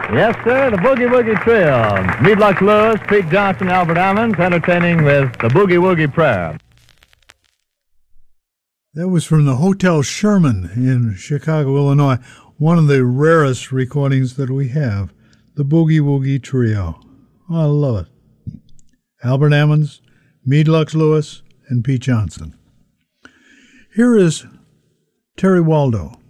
Yes, sir, the Boogie Woogie Trio. Meet Lux Lewis, Pete Johnson, Albert Ammons, entertaining with the Boogie Woogie Prayer. That was from the Hotel Sherman in Chicago, Illinois, one of the rarest recordings that we have, the Boogie Woogie Trio. Oh, I love it. Albert Ammons, Meade Lux Lewis, and Pete Johnson. Here is Terry Waldo.